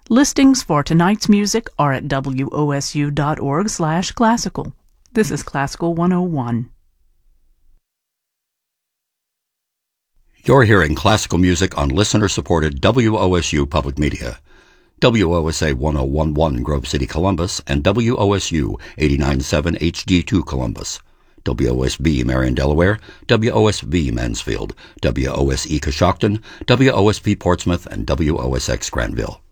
Listings for tonight's music are at wosu.org/classical. This is Classical 101. You're hearing classical music on listener-supported WOSU Public Media. WOSA 1011 Grove City, Columbus, and WOSU 89.7 HD2 Columbus. WOSB Marion, Delaware, WOSV Mansfield, WOSE Coshocton, WOSP Portsmouth, and WOSX Granville.